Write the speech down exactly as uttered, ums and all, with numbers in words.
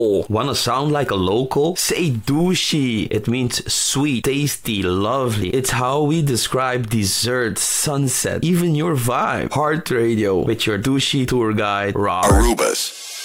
Wanna sound like a local? Say douchey. It means sweet, tasty, lovely. It's how we describe dessert, sunset, even your vibe. Heart Radio with your douchey tour guide, Rob. Aruba's